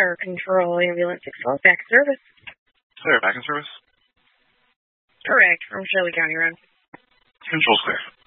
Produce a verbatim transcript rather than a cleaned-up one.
Fire Control, Ambulance six twelve, back in service. Clear, back in service? Correct, from Shelby County Road. Control's clear.